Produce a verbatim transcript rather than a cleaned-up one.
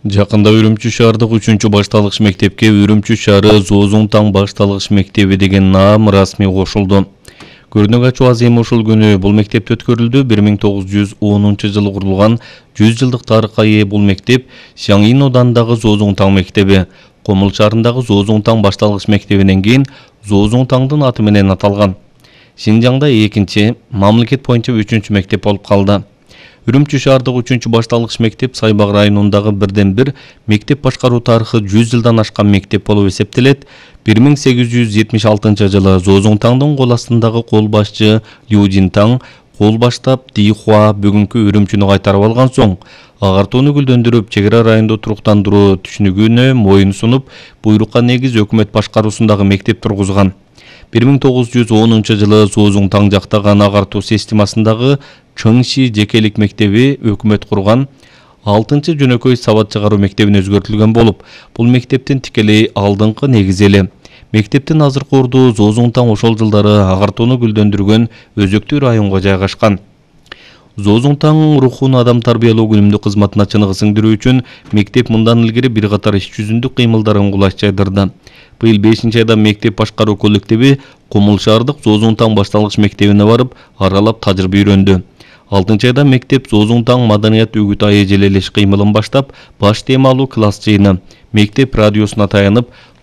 Жакында Үрүмчү шаардык үчүнчү башталгыч мектепке Үрүмчү шаары Зоозуңтаң башталгыч мектеби деген наам расмий кошулду. Көрүнүк ачуу азем ушул күнү бул мектепте өткөрүлдү. бир миң тогуз жүз онунчу жылы курулган жүз жылдык тарыхка ээ бул мектеп Шаңин оданындагы Зоозуңтаң мектеби, Комул шаарындагы Зоозуңтаң башталгыч мектебинен кийин Зоозуңтаңдын аты менен аталган. Шинжаңда экинчи, мамлекет боюнча үчүнчү мектеп болуп калды. Үрүмчү шаардык үчүнчү башталгыч мектеп Сайбак районундагы бирден бир мектеп башкаруу тарыхы жүз жылдан ашкан мектеп болуп эсептелет. бир миң сегиз жүз жетимиш алтынчы жылы Зоозуңтаңдын кол астындагы кол башчы Лю Жинтаң кол баштап Дихуа бүгүнкү Үрүмчүнү кайтарып алган соң, агартууну гүлдөндүрүп, чек ара райондо туруктандыруу түшүнүгүнө моюн сунуп, буйрукка негиз өкмөт башкаруусундагы мектеп тургузган. бир миң тогуз жүз онунчу жылы Зоозуңтаң жактаган агартуу системасындагы Чыңши жекелик мектеби өкмөт курган. алтынчы жөнөкөй сабат чыгаруу мектебине өзгөртүлгөн болуп, бул мектептин тикелей алдыңкы негизи эле. Мектептин азыркы орду Зоозуңтаң ошол жылдары агартууну гүлдөндүргөн өзөктүү районго жайгашкан. Зоозуңтаң рухун адам тарбиялоо күнүмдүк кызматына чыныгы сиңдирүү үчүн мектеп мындан илгери бир катар иш жүзүндүк кыймылдарын кулаш жайдырды. Быйыл бешинчи айда мектеп башкаруу коллективи Комул шаардык Зоозуңтаң башталгыч мектебине барып, аралап тажрыйба үйрөндү. алтынчы айда мектеп Зоозуңтаң маданият үгүт айы желелеш кыймылын баштап, баш темалуу класс жыйыны, мектеп радиосуна таянып,